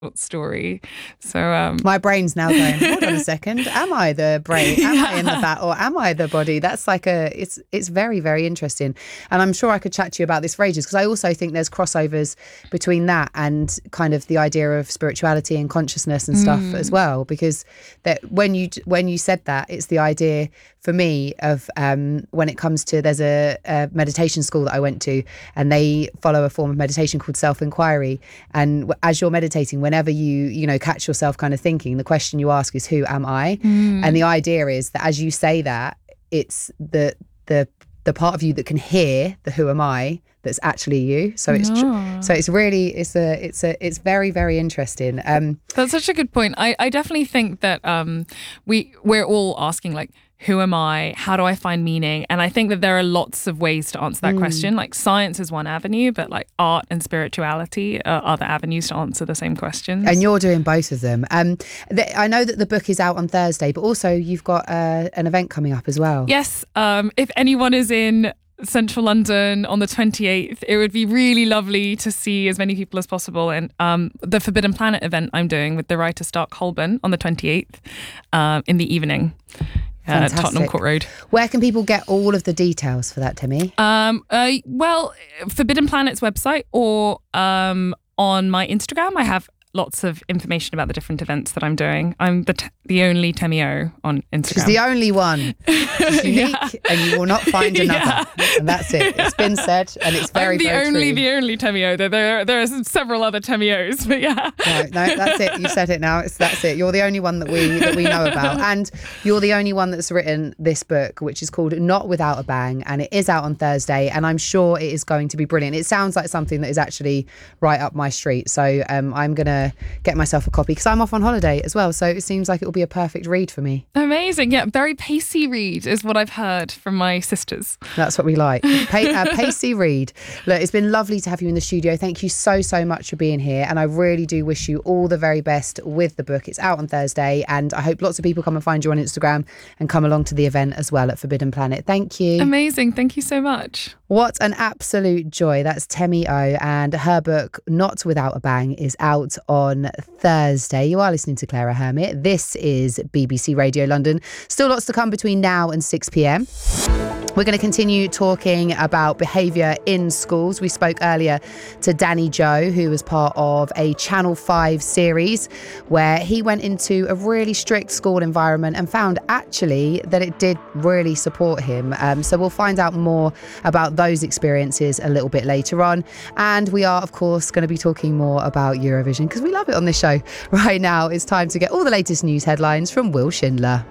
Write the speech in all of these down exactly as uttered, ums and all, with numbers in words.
story. So um my brain's now going, hold on a second, am I the brain, am yeah. I in the fat, or am I the body? That's like a it's it's very, very interesting, and I'm sure I could chat to you about this for ages, because I also think there's crossovers between that and kind of the idea of spirituality and consciousness and stuff mm. as well, because that when you when you said that, it's the idea for me of um when it comes to, there's a, a meditation school that I went to, and they follow a form of meditation called self-inquiry, and as you're meditating, whenever you you know catch yourself kind of thinking, the question you ask is, who am I? Mm. And the idea is that as you say that, it's the the the part of you that can hear the who am I that's actually you. So it's no. tr- so it's really it's a it's a it's very, very interesting. Um, that's such a good point. I, I definitely think that um we we're all asking, like, who am I? How do I find meaning? And I think that there are lots of ways to answer that mm. question. Like, science is one avenue, but like art and spirituality are other avenues to answer the same questions. And you're doing both of them. Um, th- I know that the book is out on Thursday, but also you've got uh, an event coming up as well. Yes. Um, if anyone is in Central London on the twenty-eighth, it would be really lovely to see as many people as possible. And um, the Forbidden Planet event I'm doing with the writer Stark Holborn on the twenty-eighth uh, in the evening. Uh, Tottenham Court Road. Where can people get all of the details for that, Timmy? Um, uh, well, Forbidden Planet's website, or um, on my Instagram, I have lots of information about the different events that I'm doing. I'm the t- the only Temio on Instagram. She's the only one. She's unique, yeah. and you will not find another. Yeah. And that's it. It's been said, and it's very, I'm the very only, true. the only Temio. There, there, there are several other Temios, but yeah. No, no, that's it. You said it now. It's that's it. You're the only one that we that we know about, and you're the only one that's written this book, which is called Not Without a Bang, and it is out on Thursday, and I'm sure it is going to be brilliant. It sounds like something that is actually right up my street. So um, I'm gonna get myself a copy, because I'm off on holiday as well, so it seems like it will be a perfect read for me. Amazing. Yeah, very pacey read is what I've heard from my sisters. That's what we like. Pa- uh, pacey read. Look, it's been lovely to have you in the studio. Thank you so so much for being here, and I really do wish you all the very best with the book. It's out on Thursday, and I hope lots of people come and find you on Instagram and come along to the event as well at Forbidden Planet. Thank you. Amazing. Thank you so much. What an absolute joy. That's Temi O, and her book Not Without a Bang is out on Thursday. You are listening to Clara Hermit. This is B B C Radio London. Still lots to come between now and six p.m. We're going to continue talking about behaviour in schools. We spoke earlier to Danny Joe, who was part of a Channel five series where he went into a really strict school environment and found actually that it did really support him. Um, so we'll find out more about those experiences a little bit later on. And we are, of course, going to be talking more about Eurovision, because we love it on this show. Right now, it's time to get all the latest news headlines from Will Schindler.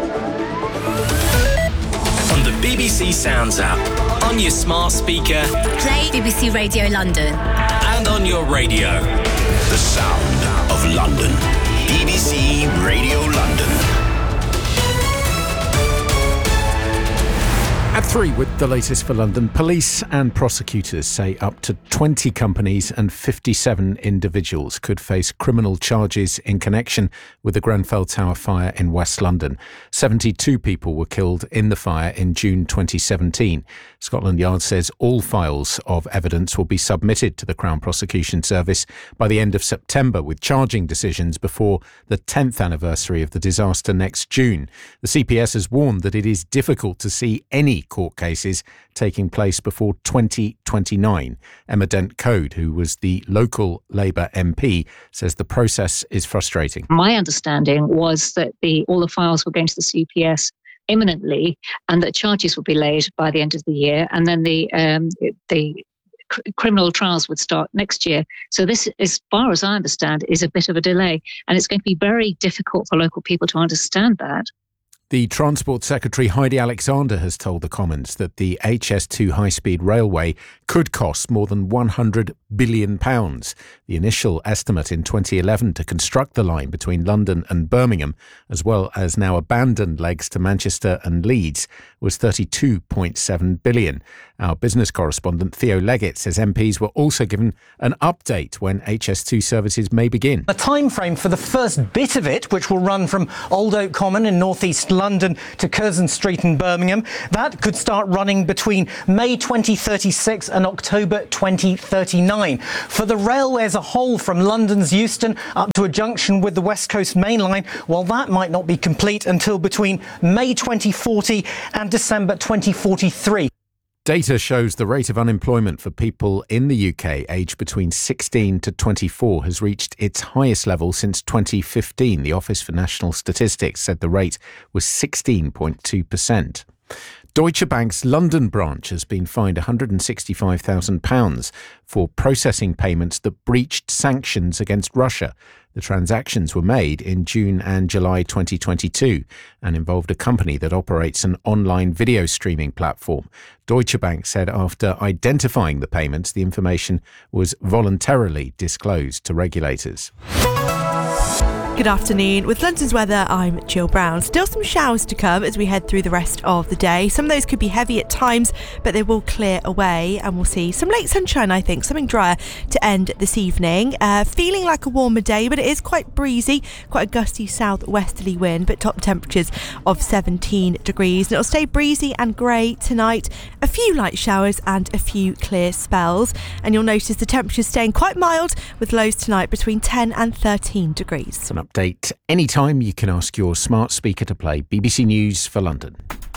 On the B B C Sounds app, on your smart speaker, play B B C Radio London, and on your radio. The sound of London. B B C Radio London. At three, with the latest for London, police and prosecutors say up to twenty companies and fifty-seven individuals could face criminal charges in connection with the Grenfell Tower fire in West London. seventy-two people were killed in the fire in June twenty seventeen. Scotland Yard says all files of evidence will be submitted to the Crown Prosecution Service by the end of September, with charging decisions before the tenth anniversary of the disaster next June. The C P S has warned that it is difficult to see any court cases taking place before twenty twenty-nine. Emma Dent-Coad, who was the local Labour M P, says the process is frustrating. My understanding was that the all the files were going to the C P S imminently, and that charges would be laid by the end of the year, and then the um, the cr- criminal trials would start next year. So this, as far as I understand, is a bit of a delay, and it's going to be very difficult for local people to understand that. The Transport Secretary Heidi Alexander has told the Commons that the H S two high-speed railway could cost more than one hundred billion pounds. The initial estimate in twenty eleven to construct the line between London and Birmingham, as well as now abandoned legs to Manchester and Leeds, was thirty-two point seven billion pounds. Our business correspondent Theo Leggett says M Ps were also given an update when H S two services may begin. A time frame for the first bit of it, which will run from Old Oak Common in North East London to Curzon Street in Birmingham. That could start running between May twenty thirty-six and October twenty thirty-nine. nine. For the railway as a whole, from London's Euston up to a junction with the West Coast Main Line, well, that might not be complete until between May twenty forty and December twenty forty-three. Data shows the rate of unemployment for people in the U K aged between sixteen to twenty-four has reached its highest level since twenty fifteen. The Office for National Statistics said the rate was sixteen point two percent. Deutsche Bank's London branch has been fined one hundred sixty-five thousand pounds for processing payments that breached sanctions against Russia. The transactions were made in June and July twenty twenty-two and involved a company that operates an online video streaming platform. Deutsche Bank said after identifying the payments, the information was voluntarily disclosed to regulators. Good afternoon. With London's weather, I'm Jill Brown. Still some showers to come as we head through the rest of the day. Some of those could be heavy at times, but they will clear away and we'll see some late sunshine, I think, something drier to end this evening. Uh, feeling like a warmer day, but it is quite breezy, quite a gusty southwesterly wind, but top temperatures of seventeen degrees. And it'll stay breezy and grey tonight. A few light showers and a few clear spells. And you'll notice the temperatures staying quite mild with lows tonight between ten and thirteen degrees. An update anytime. You can ask your smart speaker to play B B C News for London.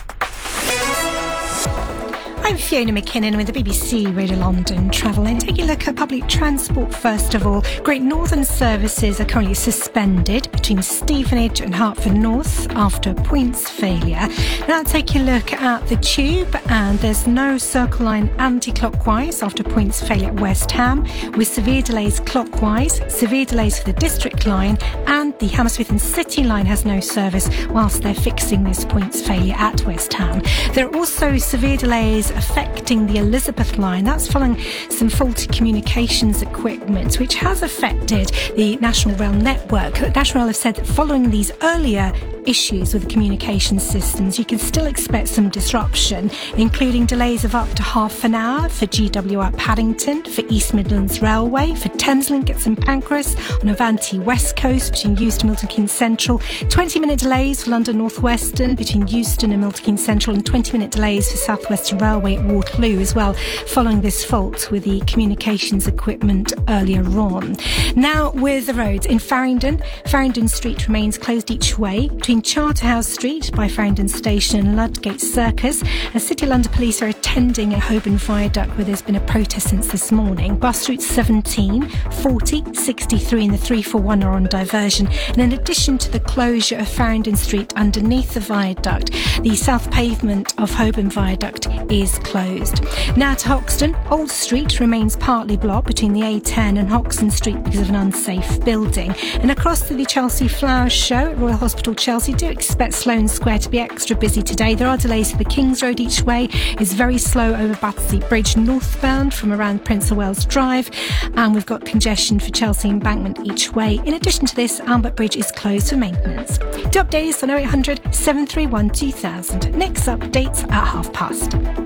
I'm Fiona McKinnon with the B B C Radio London Travel. And take a look at public transport first of all. Great Northern services are currently suspended between Stevenage and Hertford North after points failure. Now take a look at the Tube, and there's no Circle Line anti-clockwise after points failure at West Ham, with severe delays clockwise, severe delays for the District Line, and the Hammersmith and City Line has no service whilst they're fixing this points failure at West Ham. There are also severe delays affecting the Elizabeth Line. That's following some faulty communications equipment, which has affected the National Rail network. National Rail have said that following these earlier issues with the communication systems, you can still expect some disruption, including delays of up to half an hour for G W R Paddington, for East Midlands Railway, for Thameslink at St Pancras, on Avanti West Coast between Euston and Milton Keynes Central, twenty minute delays for London North Western between Euston and Milton Keynes Central, and twenty minute delays for South Western Railway at Waterloo as well, following this fault with the communications equipment earlier on. Now with the roads in Farringdon, Farringdon Street remains closed each way between Charterhouse Street by Farringdon Station and Ludgate Circus, as City of London Police are attending at Holborn Viaduct where there's been a protest since this morning. Bus routes seventeen, forty, sixty-three and the three forty-one are on diversion, and in addition to the closure of Farringdon Street underneath the viaduct, the south pavement of Holborn Viaduct is closed. Now to Hoxton, Old Street remains partly blocked between the A ten and Hoxton Street because of an unsafe building. And across to the Chelsea Flowers Show at Royal Hospital Chelsea, do expect Sloane Square to be extra busy today. There are delays for the King's Road each way. It's very slow over Battersea Bridge northbound from around Prince of Wales Drive, and we've got congestion for Chelsea Embankment each way. In addition to this, Albert Bridge is closed for maintenance. To update us on oh eight hundred, seven three one, two thousand. Next updates at half past.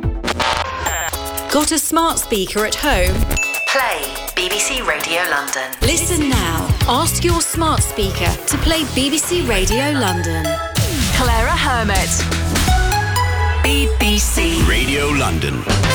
Got a smart speaker at home? Play B B C Radio London. Listen now. Ask your smart speaker to play B B C Radio London. Clara Hermit. B B C Radio London.